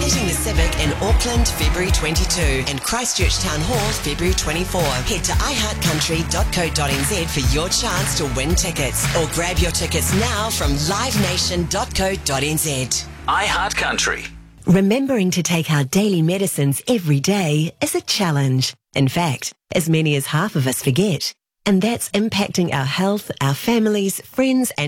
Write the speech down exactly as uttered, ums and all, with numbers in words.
Hitting the Civic in Auckland, February twenty-second, and Christchurch Town Hall, February twenty-fourth. Head to i heart country dot co dot n z for your chance to win tickets, or grab your tickets now from live nation dot co dot n z. iHeartCountry. Remembering to take our daily medicines every day is a challenge. In fact, as many as half of us forget. And that's impacting our health, our families, friends, and